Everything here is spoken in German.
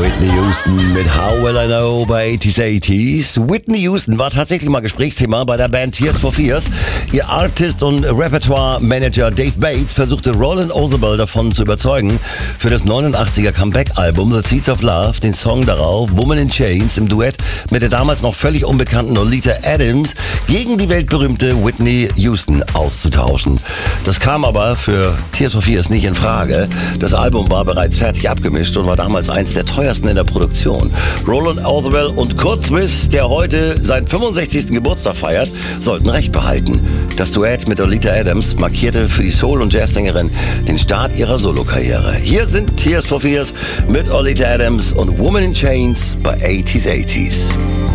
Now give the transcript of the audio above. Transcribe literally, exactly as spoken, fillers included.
Whitney Houston mit How Will I Know bei achtziger achtziger. Whitney Houston war tatsächlich mal Gesprächsthema bei der Band Tears for Fears. Ihr Artist- und Repertoire-Manager Dave Bates versuchte Roland Orzabal davon zu überzeugen, für das neunundachtziger Comeback-Album The Seeds of Love den Song darauf, Woman in Chains, im Duett mit der damals noch völlig unbekannten Oleta Adams gegen die weltberühmte Whitney Houston auszutauschen. Das kam aber für Tears for Fears nicht in Frage. Das Album war bereits fertig abgemischt und war damals eins der teuersten in der Produktion. Roland Orzabal und Kurt Swiss, der heute seinen fünfundsechzigsten Geburtstag feiert, sollten Recht behalten. Das Duett mit Oleta Adams markierte für die Soul- und Jazzsängerin den Start ihrer Solokarriere. Hier sind Tears for Fears mit Oleta Adams und Woman in Chains bei achtziger achtziger.